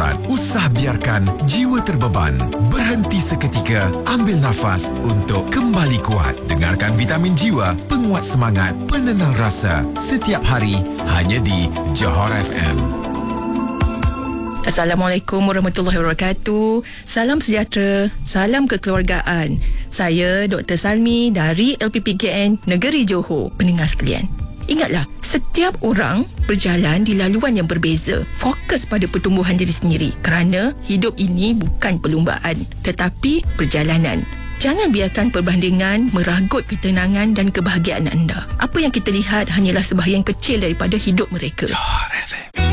berat, usah biarkan jiwa terbeban. Berhenti seketika, ambil nafas untuk kembali kuat. Dengarkan Vitamin Jiwa, penguat semangat, penenang rasa. Setiap hari, hanya di Johor FM. Assalamualaikum warahmatullahi wabarakatuh. Salam sejahtera, salam kekeluargaan. Saya Dr. Salmi dari LPPKN Negeri Johor. Pendengar sekalian, ingatlah, setiap orang berjalan di laluan yang berbeza. Fokus pada pertumbuhan diri sendiri, kerana hidup ini bukan perlumbaan tetapi perjalanan. Jangan biarkan perbandingan meragut ketenangan dan kebahagiaan anda. Apa yang kita lihat hanyalah sebahagian kecil daripada hidup mereka. Johor FM.